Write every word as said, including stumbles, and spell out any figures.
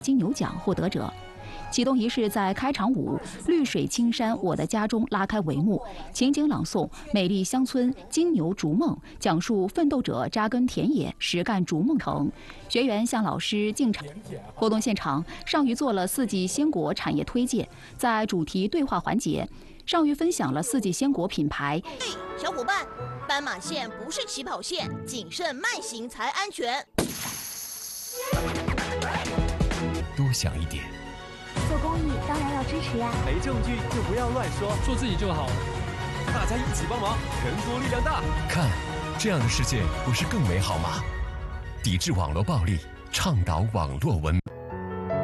金牛奖获得者。启动仪式在开场舞《绿水青山我的家》中拉开帷幕，情景朗诵《美丽乡村金牛逐梦》，讲述奋斗者扎根田野，实干逐梦成。学员向老师敬茶。活动现场，尚瑜做了四季鲜果产业推介。在主题对话环节，尚瑜分享了四季鲜果品牌。 嘿，小伙伴，斑马线不是起跑线，谨慎慢行才安全。 多想一点。 做公益当然要支持呀， 没证据就不要乱说， 做自己就好。 大家一起帮忙，人多力量大。 看，这样的世界不是更美好吗？抵制网络暴力，倡导网络文明。